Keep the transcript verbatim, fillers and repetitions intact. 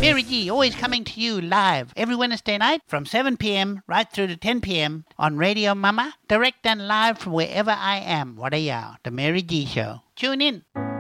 Mary G, always coming to you live every Wednesday night from seven p.m. right through to ten p.m. on Radio Mama, direct and live from wherever I am. What are y'all? The Mary G Show. Tune in.